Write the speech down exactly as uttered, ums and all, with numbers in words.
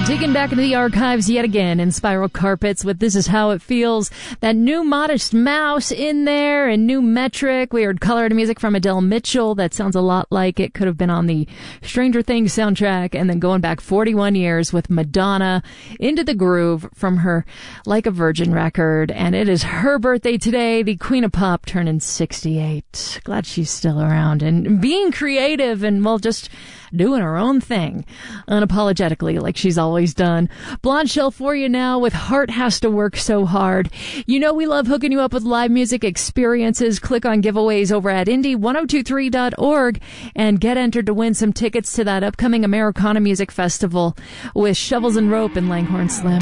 Digging back into the archives yet again in Spiral Carpets with This Is How It Feels. That new Modest Mouse in there and new Metric. We heard Color to Music from Adele Mitchell. That sounds a lot like it could have been on the Stranger Things soundtrack. And then going back forty-one years with Madonna, Into the Groove from her Like a Virgin record. And it is her birthday today. The Queen of Pop turning sixty-eight. Glad she's still around and being creative and, well, just doing her own thing unapologetically like she's always done. Blonde Shell for you now with Heart Has to Work So Hard. You know we love hooking you up with live music experiences. Click on giveaways over at indie ten twenty-three dot org and get entered to win some tickets to that upcoming Americana Music Festival with Shovels and Rope and Langhorne Slim.